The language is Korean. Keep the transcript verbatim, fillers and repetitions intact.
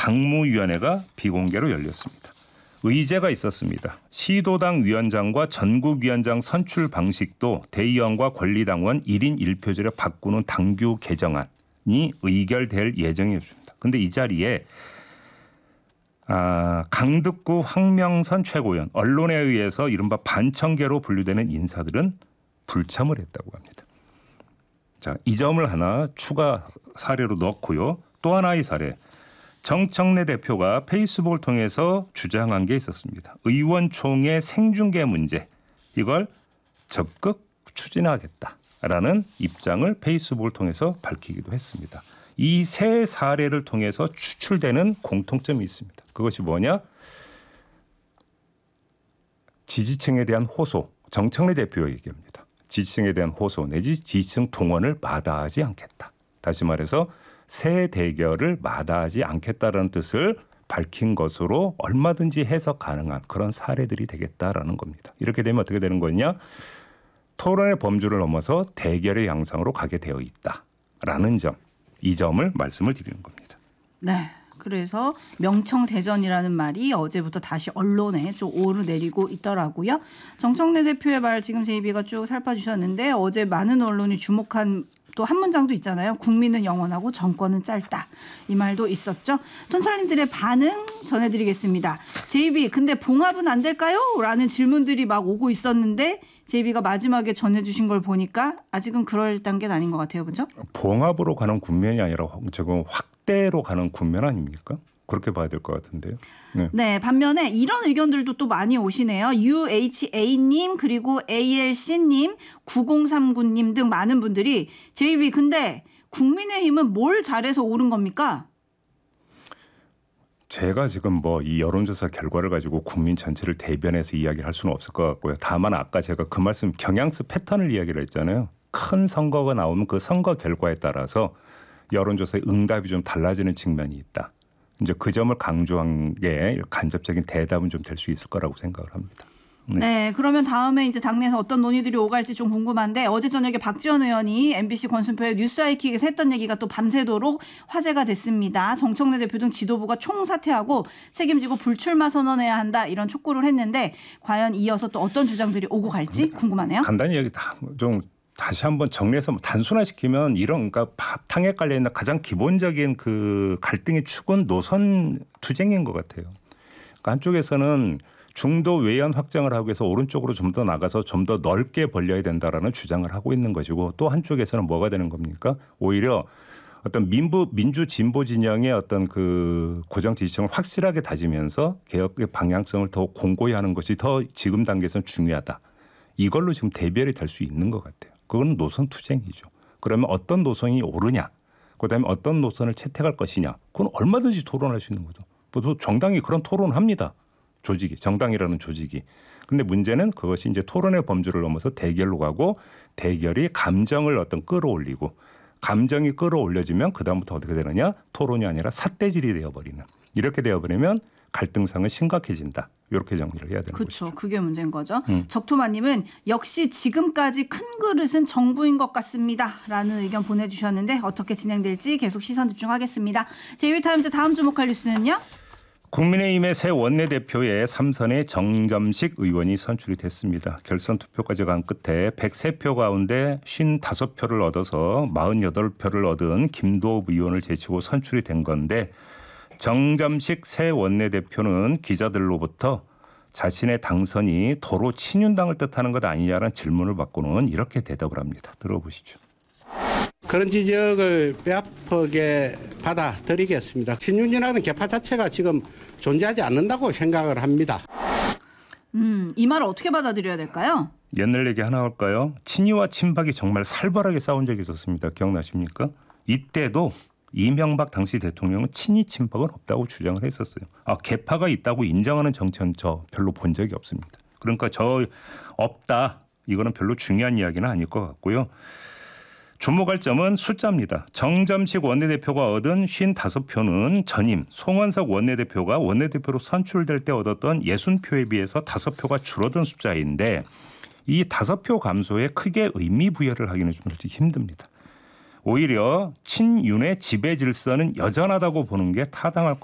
당무위원회가 비공개로 열렸습니다. 의제가 있었습니다. 시도당 위원장과 전국위원장 선출 방식도 대의원과 권리당원 일 인 일 표제로 바꾸는 당규 개정안이 의결될 예정이었습니다. 그런데 이 자리에 아, 강득구 황명선 최고위원, 언론에 의해서 이른바 반청계로 분류되는 인사들은 불참을 했다고 합니다. 자, 이 점을 하나 추가 사례로 넣고요. 또 하나의 사례. 정청래 대표가 페이스북을 통해서 주장한 게 있었습니다. 의원총회 생중계 문제, 이걸 적극 추진하겠다라는 입장을 페이스북을 통해서 밝히기도 했습니다. 이 세 사례를 통해서 추출되는 공통점이 있습니다. 그것이 뭐냐? 지지층에 대한 호소, 정청래 대표 얘기합니다. 지지층에 대한 호소 내지 지지층 동원을 마다하지 않겠다. 다시 말해서 새 대결을 마다하지 않겠다라는 뜻을 밝힌 것으로 얼마든지 해석 가능한 그런 사례들이 되겠다라는 겁니다. 이렇게 되면 어떻게 되는 거냐? 토론의 범주를 넘어서 대결의 양상으로 가게 되어 있다라는 점, 이 점을 말씀을 드리는 겁니다. 네. 그래서 명청대전이라는 말이 어제부터 다시 언론에 좀 오르내리고 있더라고요. 정청래 대표의 말 지금 제이비가 쭉 살펴주셨는데 어제 많은 언론이 주목한 또 한 문장도 있잖아요. 국민은 영원하고 정권은 짧다. 이 말도 있었죠. 촌철님들의 반응 전해드리겠습니다. 제이비 근데 봉합은 안 될까요? 라는 질문들이 막 오고 있었는데 제이비가 마지막에 전해주신 걸 보니까 아직은 그럴 단계는 아닌 것 같아요. 그렇죠? 봉합으로 가는 국면이 아니라 지금 확대로 가는 국면 아닙니까? 그렇게 봐야 될 것 같은데요. 네. 네, 반면에 이런 의견들도 또 많이 오시네요. 유에이치에이님 그리고 에이엘씨님, 구공삼구님 등 많은 분들이 제이비 근데 국민의힘은 뭘 잘해서 오른 겁니까? 제가 지금 뭐 이 여론조사 결과를 가지고 국민 전체를 대변해서 이야기를 할 수는 없을 것 같고요. 다만 아까 제가 그 말씀 경향수 패턴을 이야기를 했잖아요. 큰 선거가 나오면 그 선거 결과에 따라서 여론조사의 응답이 좀 달라지는 측면이 있다. 이제 그 점을 강조한 게 간접적인 대답은 좀 될 수 있을 거라고 생각을 합니다. 네. 네, 그러면 다음에 이제 당내에서 어떤 논의들이 오갈지 좀 궁금한데 어제 저녁에 박지원 의원이 엠비씨 권순표의 뉴스 아이킥에서 했던 얘기가 또 밤새도록 화제가 됐습니다. 정청래 대표 등 지도부가 총사퇴하고 책임지고 불출마 선언해야 한다 이런 촉구를 했는데 과연 이어서 또 어떤 주장들이 오고 갈지 궁금하네요. 간단히 얘기 다 좀 다시 한번 정리해서 단순화시키면 이런 그러니까 바탕에 깔려 있는 가장 기본적인 그 갈등의 축은 노선 투쟁인 것 같아요. 그러니까 한쪽에서는 중도 외연 확장을 하기 위해서 오른쪽으로 좀 더 나가서 좀 더 넓게 벌려야 된다라는 주장을 하고 있는 것이고 또 한쪽에서는 뭐가 되는 겁니까? 오히려 어떤 민부 민주 진보 진영의 어떤 그 고정 지지층을 확실하게 다지면서 개혁의 방향성을 더 공고히 하는 것이 더 지금 단계에서는 중요하다. 이걸로 지금 대별이 될 수 있는 것 같아요. 그건 노선 투쟁이죠. 그러면 어떤 노선이 오르냐, 그다음에 어떤 노선을 채택할 것이냐, 그건 얼마든지 토론할 수 있는 거죠. 또 정당이 그런 토론합니다. 조직이, 정당이라는 조직이. 근데 문제는 그것이 이제 토론의 범주를 넘어서 대결로 가고 대결이 감정을 어떤 끌어올리고 감정이 끌어올려지면 그다음부터 어떻게 되느냐, 토론이 아니라 삿대질이 되어버리는. 이렇게 되어버리면 갈등상은 심각해진다. 이렇게 정리를 해야 되는 그렇죠. 거죠. 그게 문제인 거죠. 음. 적토마님은 역시 지금까지 큰 그릇은 정부인 것 같습니다. 라는 의견 보내주셨는데 어떻게 진행될지 계속 시선 집중하겠습니다. 제이비타임즈 다음 주목할 뉴스는요. 국민의힘의 새 원내대표의 삼선에 정점식 의원이 선출이 됐습니다. 결선 투표까지 간 끝에 백삼 표 가운데 오십오 표를 얻어서 사십팔 표를 얻은 김도읍 의원을 제치고 선출이 된 건데 정점식 새 원내대표는 기자들로부터 자신의 당선이 도로 친윤당을 뜻하는 것 아니냐라는 질문을 받고는 이렇게 대답을 합니다. 들어보시죠. 그런 지적을 뼈아프게 받아들이겠습니다. 친윤이라는 계파 자체가 지금 존재하지 않는다고 생각을 합니다. 음, 이 말을 어떻게 받아들여야 될까요? 옛날 얘기 하나 할까요? 친이와 친박이 정말 살벌하게 싸운 적이 있었습니다. 기억나십니까? 이때도 이명박 당시 대통령은 친이 친박은 없다고 주장을 했었어요. 아, 계파가 있다고 인정하는 정치는 저 별로 본 적이 없습니다. 그러니까 저 없다. 이거는 별로 중요한 이야기는 아닐 것 같고요. 주목할 점은 숫자입니다. 정점식 원내대표가 얻은 오십오 표는 전임 송원석 원내대표가 원내대표로 선출될 때 얻었던 육십 표에 비해서 다섯 표가 줄어든 숫자인데 이 다섯 표 감소에 크게 의미 부여를 하기는 좀 힘듭니다. 오히려 친윤의 지배 질서는 여전하다고 보는 게 타당할 것